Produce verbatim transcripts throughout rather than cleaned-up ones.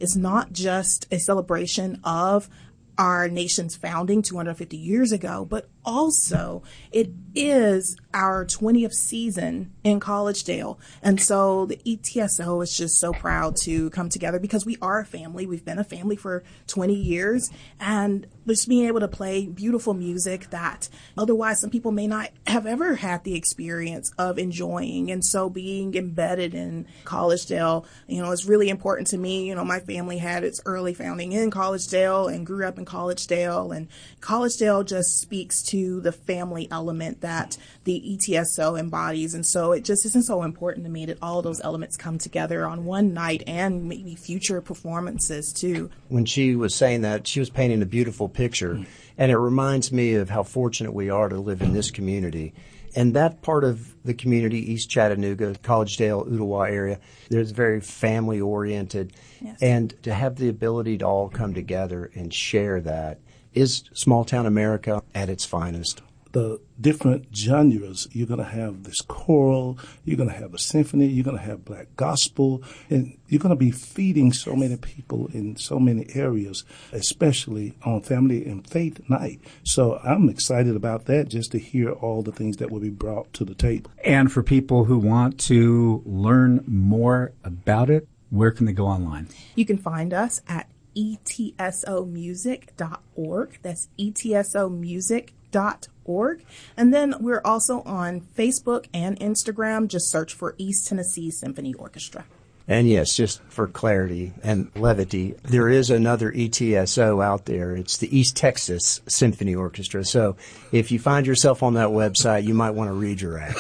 is not just a celebration of our nation's founding two hundred fifty years ago, but also it is our twentieth season in Collegedale. And so the E T S O is just so proud to come together because we are a family. We've been a family for twenty years, and just being able to play beautiful music that otherwise some people may not have ever had the experience of enjoying. And so being embedded in Collegedale, you know, is really important to me. You know, my family had its early founding in Collegedale and grew up in Collegedale, and Collegedale just speaks to the family element that the E T S O embodies. And so it just isn't so important to me that all of those elements come together on one night and maybe future performances too. When she was saying that, she was painting a beautiful picture, and it reminds me of how fortunate we are to live in this community. And that part of the community, East Chattanooga, Collegedale, Ooltewah area, there's very family-oriented. Yes. And to have the ability to all come together and share that is small-town America at its finest. The different genres, you're going to have this choral, you're going to have a symphony, you're going to have black gospel, and you're going to be feeding so many people in so many areas, especially on Family and Faith Night. So I'm excited about that, just to hear all the things that will be brought to the table. And for people who want to learn more about it, where can they go online? You can find us at E T S O music dot org. That's E T S O music dot org. And then we're also on Facebook and Instagram. Just search for East Tennessee Symphony Orchestra. And yes, just for clarity and levity, there is another E T S O out there. It's the East Texas Symphony Orchestra. So if you find yourself on that website, you might want to redirect.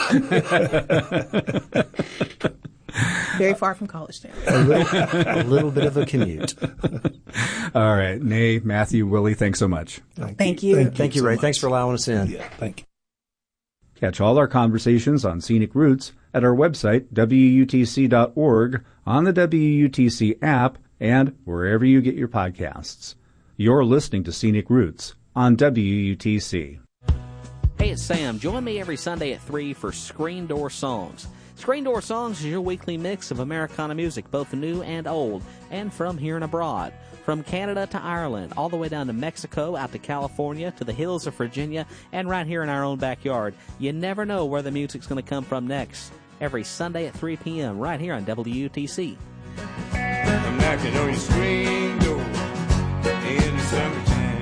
Very far from Collegedale. a, little, a little bit of a commute. All right. Nay, Matthew, Willie, thanks so much. Thank, thank you. Thank, thank you, so Ray. much. Thanks for allowing us in. Yeah, thank you. Catch all our conversations on Scenic Roots at our website, W U T C dot org, on the W U T C app, and wherever you get your podcasts. You're listening to Scenic Roots on W U T C. Hey, it's Sam. Join me every Sunday at three for Screen Door Songs. Screen Door Songs is your weekly mix of Americana music, both new and old, and from here and abroad. From Canada to Ireland, all the way down to Mexico, out to California, to the hills of Virginia, and right here in our own backyard. You never know where the music's going to come from next. Every Sunday at three p.m. right here on W U T C. I'm knocking on your screen door in the summertime.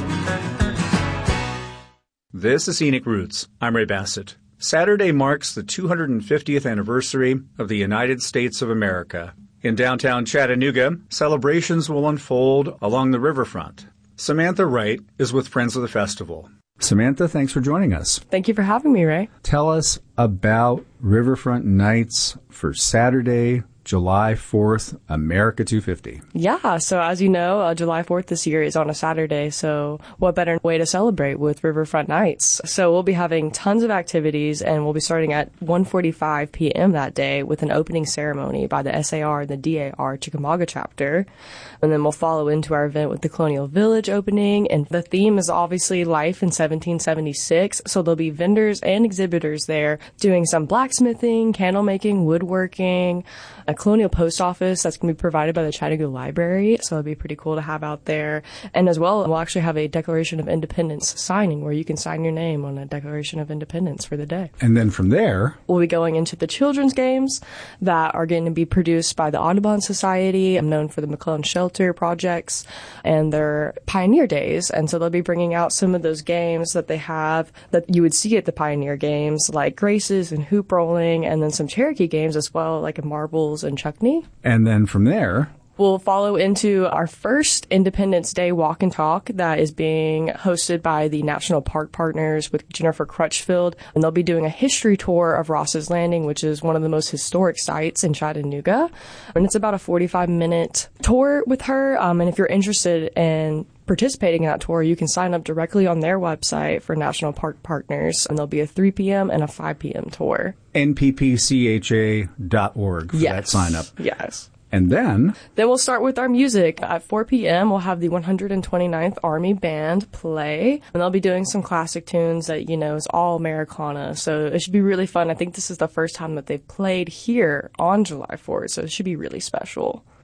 This is Scenic Roots. I'm Ray Bassett. Saturday marks the two hundred fiftieth anniversary of the United States of America. In downtown Chattanooga, celebrations will unfold along the riverfront. Samantha Wright is with Friends of the Festival. Samantha, thanks for joining us. Thank you for having me, Ray. Tell us about Riverfront Nights for Saturday, July fourth, America two fifty. Yeah, so as you know, uh, July fourth this year is on a Saturday, so what better way to celebrate with Riverfront Nights? So we'll be having tons of activities, and we'll be starting at one forty-five p.m. that day with an opening ceremony by the S A R and the D A R Chickamauga chapter. And then we'll follow into our event with the Colonial Village opening, and the theme is obviously life in seventeen seventy-six, so there'll be vendors and exhibitors there doing some blacksmithing, candle making, woodworking, a colonial post office that's going to be provided by the Chattanooga Library, so it'll be pretty cool to have out there. And as well, we'll actually have a Declaration of Independence signing where you can sign your name on a Declaration of Independence for the day. And then from there, we'll be going into the children's games that are going to be produced by the Audubon Society. I'm known for the McClellan Shelter projects and their Pioneer Days. And so they'll be bringing out some of those games that they have that you would see at the Pioneer Games, like Graces and hoop rolling, and then some Cherokee games as well, like marbles and Chuckney. And then from there, we'll follow into our first Independence Day walk and talk that is being hosted by the National Park Partners with Jennifer Crutchfield. And they'll be doing a history tour of Ross's Landing, which is one of the most historic sites in Chattanooga. And it's about a forty-five minute tour with her. Um, and if you're interested in participating in that tour, you can sign up directly on their website for National Park Partners. And there'll be a three p.m. and a five p.m. tour. N P P C H A dot org for yes. that sign up. Yes. And then? Then we'll start with our music. At four p.m., we'll have the one hundred twenty-ninth Army Band play. And they'll be doing some classic tunes that, you know, is all Americana. So it should be really fun. I think this is the first time that they've played here on July fourth. So it should be really special.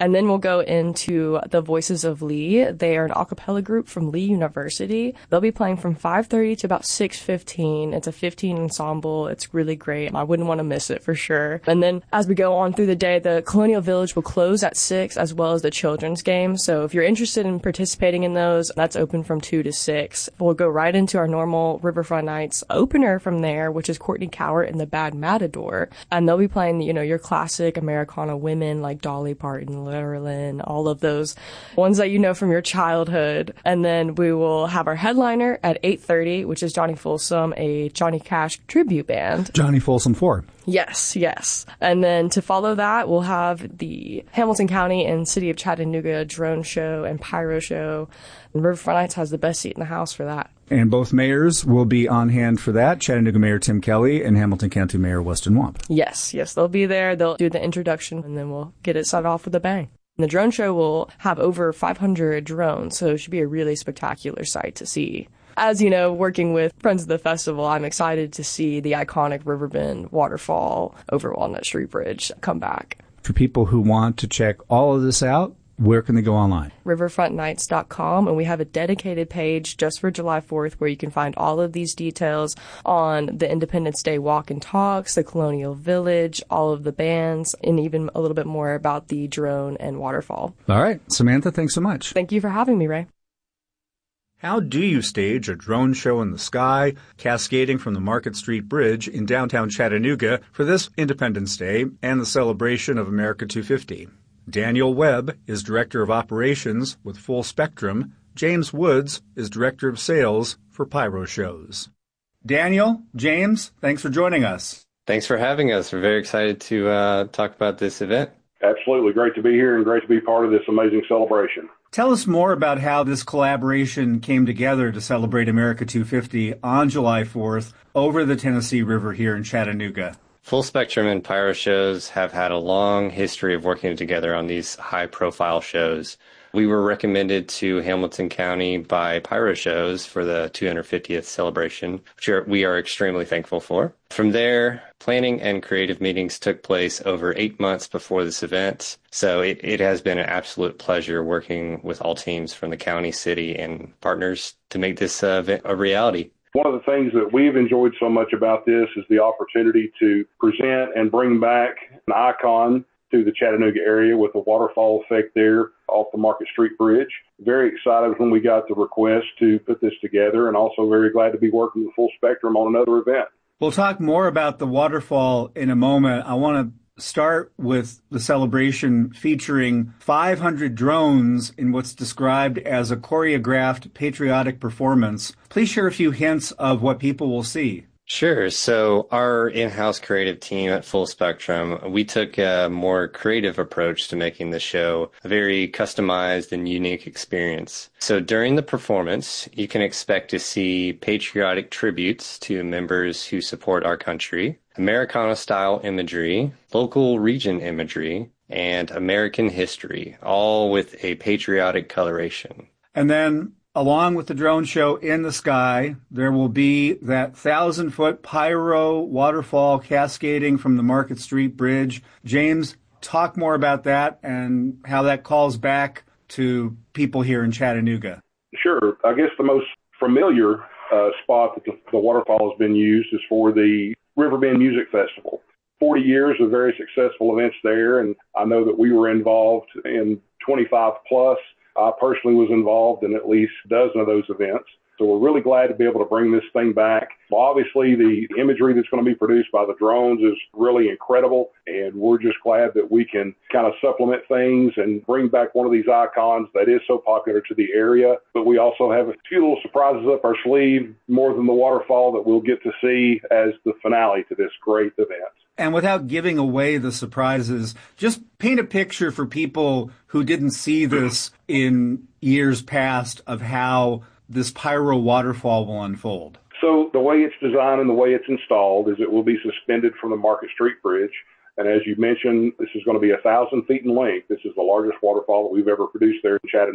And then we'll go into the Voices of Lee. They are an a cappella group from Lee University. They'll be playing from five thirty to about six fifteen. It's a fifteen ensemble. It's really great. I wouldn't want to miss it for sure. And then as we go on through the day, the Colonial Village will close at six, as well as the children's game. So if you're interested in participating in those, that's open from two to six. We'll go right into our normal Riverfront Nights opener from there, which is Courtney Cowart and the Bad Matador. And they'll be playing, you know, your classic Americana women like Dolly Parton, Loretta Lynn, all of those ones that you know from your childhood. And then we will have our headliner at eight thirty, which is Johnny Folsom, a Johnny Cash tribute band. Johnny Folsom four. Yes, yes. And then to follow that, we'll have the Hamilton County and City of Chattanooga drone show and pyro show. And Riverfront Nights has the best seat in the house for that. And both mayors will be on hand for that, Chattanooga Mayor Tim Kelly and Hamilton County Mayor Weston Wamp. Yes, yes, they'll be there. They'll do the introduction, and then we'll get it set off with a bang. And the drone show will have over five hundred drones, so it should be a really spectacular sight to see. As you know, working with Friends of the Festival, I'm excited to see the iconic Riverbend waterfall over Walnut Street Bridge come back. For people who want to check all of this out, where can they go online? riverfront nights dot com, and we have a dedicated page just for July fourth where you can find all of these details on the Independence Day walk and talks, the Colonial Village, all of the bands, and even a little bit more about the drone and waterfall. All right. Samantha, thanks so much. Thank you for having me, Ray. How do you stage a drone show in the sky, cascading from the Market Street Bridge in downtown Chattanooga for this Independence Day and the celebration of America two fifty? Daniel Webb is Director of Operations with Full Spectrum. James Woods is Director of Sales for Pyro Shows. Daniel, James, thanks for joining us. Thanks for having us. We're very excited to uh, talk about this event. Absolutely. Great to be here and great to be part of this amazing celebration. Tell us more about how this collaboration came together to celebrate America two fifty on July fourth over the Tennessee River here in Chattanooga. Full Spectrum and Pyro Shows have had a long history of working together on these high-profile shows. We were recommended to Hamilton County by Pyro Shows for the two hundred fiftieth celebration, which are, we are extremely thankful for. From there, planning and creative meetings took place over eight months before this event, so it, it has been an absolute pleasure working with all teams from the county, city, and partners to make this uh, event a reality. One of the things that we've enjoyed so much about this is the opportunity to present and bring back an icon to the Chattanooga area with a waterfall effect there off the Market Street Bridge. Very excited when we got the request to put this together, and also very glad to be working with Full Spectrum on another event. We'll talk more about the waterfall in a moment. I want to start with the celebration featuring five hundred drones in what's described as a choreographed patriotic performance. Please share a few hints of what people will see. Sure. So our in-house creative team at Full Spectrum, we took a more creative approach to making the show a very customized and unique experience. So during the performance, you can expect to see patriotic tributes to members who support our country, Americana-style imagery, local region imagery, and American history, all with a patriotic coloration. And then, along with the drone show in the sky, there will be that thousand-foot pyro waterfall cascading from the Market Street Bridge. James, talk more about that and how that calls back to people here in Chattanooga. Sure. I guess the most familiar uh, spot that the, the waterfall has been used is for the Riverbend Music Festival. forty years of very successful events there, and I know that we were involved in twenty-five plus. I personally was involved in at least a dozen of those events. So we're really glad to be able to bring this thing back. Obviously, the imagery that's going to be produced by the drones is really incredible, and we're just glad that we can kind of supplement things and bring back one of these icons that is so popular to the area. But we also have a few little surprises up our sleeve, more than the waterfall, that we'll get to see as the finale to this great event. And without giving away the surprises, just paint a picture for people who didn't see this in years past of how this pyro waterfall will unfold. So the way it's designed and the way it's installed is it will be suspended from the Market Street Bridge. And as you mentioned, this is going to be a thousand feet in length. This is the largest waterfall that we've ever produced there in Chattanooga.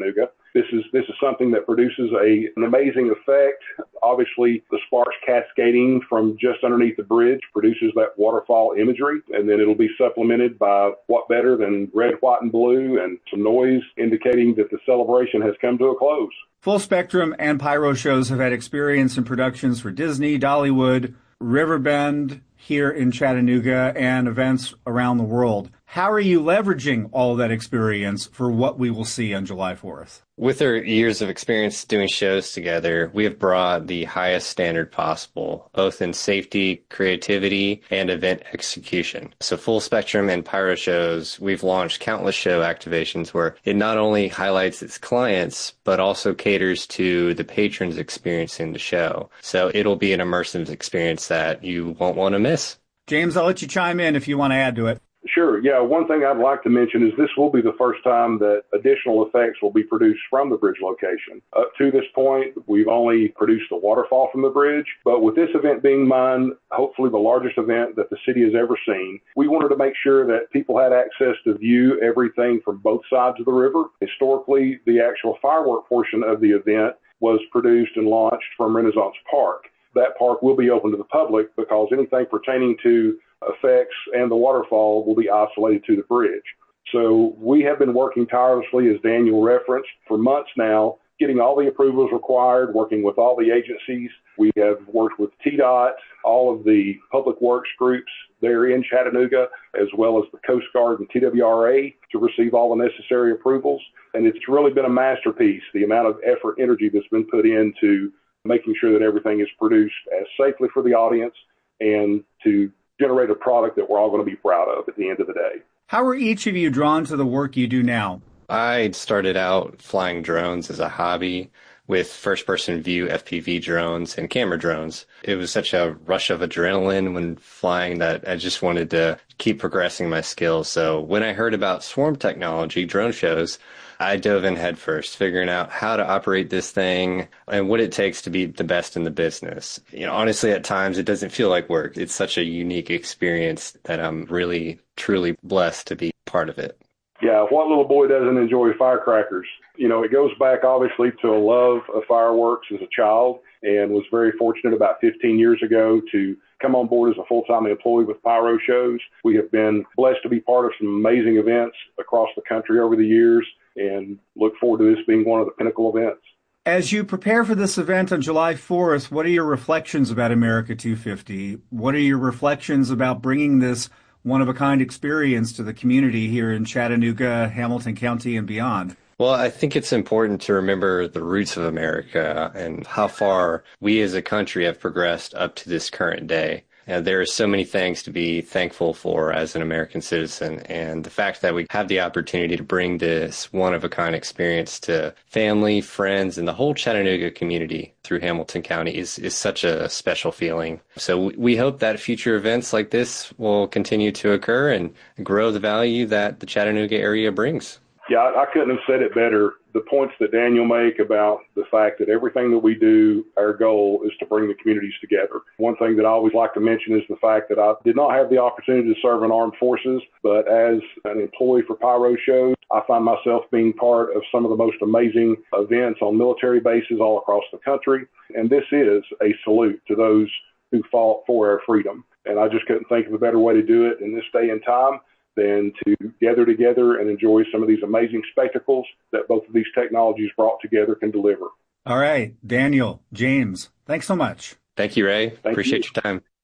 This is this is something that produces a, an amazing effect. Obviously, the sparks cascading from just underneath the bridge produces that waterfall imagery, and then it'll be supplemented by what better than red, white, and blue, and some noise indicating that the celebration has come to a close. Full Spectrum and Pyro shows have had experience in productions for Disney, Dollywood, Riverbend here in Chattanooga, and events around the world. How are you leveraging all of that experience for what we will see on July fourth? With our years of experience doing shows together, we have brought the highest standard possible, both in safety, creativity, and event execution. So Full Spectrum and Pyro shows, we've launched countless show activations where it not only highlights its clients, but also caters to the patrons experiencing the show. So it'll be an immersive experience that you won't want to miss. James, I'll let you chime in if you want to add to it. Sure. Yeah. One thing I'd like to mention is this will be the first time that additional effects will be produced from the bridge location. Up to this point, we've only produced the waterfall from the bridge, but with this event being mine, hopefully the largest event that the city has ever seen, we wanted to make sure that people had access to view everything from both sides of the river. Historically, the actual firework portion of the event was produced and launched from Renaissance Park. That park will be open to the public because anything pertaining to effects and the waterfall will be isolated to the bridge. So we have been working tirelessly, as Daniel referenced, for months now, getting all the approvals required, working with all the agencies. We have worked with T DOT, all of the public works groups there in Chattanooga, as well as the Coast Guard and T W R A to receive all the necessary approvals. And it's really been a masterpiece, the amount of effort, energy that's been put into making sure that everything is produced as safely for the audience and to generate a product that we're all going to be proud of at the end of the day. How are each of you drawn to the work you do now? I started out flying drones as a hobby with first-person view F P V drones and camera drones. It was such a rush of adrenaline when flying that I just wanted to keep progressing my skills. So when I heard about swarm technology, drone shows, I dove in head first, figuring out how to operate this thing and what it takes to be the best in the business. You know, honestly, at times it doesn't feel like work. It's such a unique experience that I'm really, truly blessed to be part of it. Yeah, what little boy doesn't enjoy firecrackers? You know, it goes back obviously to a love of fireworks as a child, and was very fortunate about fifteen years ago to come on board as a full-time employee with Pyro shows. We have been blessed to be part of some amazing events across the country over the years, and look forward to this being one of the pinnacle events. As you prepare for this event on July fourth, what are your reflections about America two fifty? What are your reflections about bringing this one-of-a-kind experience to the community here in Chattanooga, Hamilton County, and beyond? Well, I think it's important to remember the roots of America and how far we as a country have progressed up to this current day. And there are so many things to be thankful for as an American citizen. And the fact that we have the opportunity to bring this one-of-a-kind experience to family, friends, and the whole Chattanooga community through Hamilton County is, is such a special feeling. So we hope that future events like this will continue to occur and grow the value that the Chattanooga area brings. Yeah, I couldn't have said it better. The points that Daniel make about the fact that everything that we do, our goal is to bring the communities together. One thing that I always like to mention is the fact that I did not have the opportunity to serve in armed forces, but as an employee for Pyro shows, I find myself being part of some of the most amazing events on military bases all across the country. And this is a salute to those who fought for our freedom. And I just couldn't think of a better way to do it in this day and time than to gather together and enjoy some of these amazing spectacles that both of these technologies brought together can deliver. All right, Daniel, James, thanks so much. Thank you, Ray. Thank Appreciate you. your time.